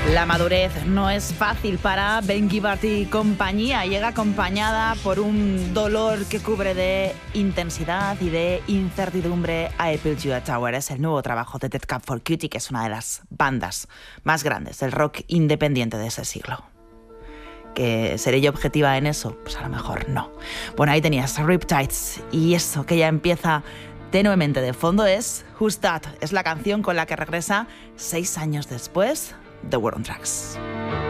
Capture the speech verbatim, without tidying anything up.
La madurez no es fácil para Ben Gibbard y compañía. Llega acompañada por un dolor que cubre de intensidad y de incertidumbre a Apple Judah Tower. Es el nuevo trabajo de Dead Cab for Cutie, que es una de las bandas más grandes del rock independiente de ese siglo. ¿Que seré yo objetiva en eso? Pues a lo mejor no. Bueno, ahí tenías Riptides, y eso que ya empieza tenuemente de fondo es Who's That. Es la canción con la que regresa seis años después The War on Drugs.